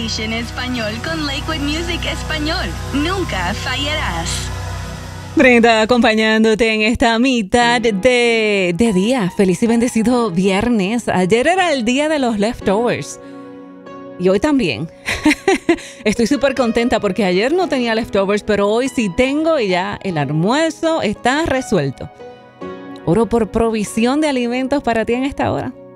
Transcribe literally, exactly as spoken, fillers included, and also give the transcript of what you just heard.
Station Español con Lakewood Music Español. Nunca fallarás. Brenda, acompañándote en esta mitad de, de día. Feliz y bendecido viernes. Ayer era el día de los leftovers. Y hoy también. Estoy súper contenta porque ayer no tenía leftovers, pero hoy sí tengo y ya el almuerzo está resuelto. Oro por provisión de alimentos para ti en esta hora.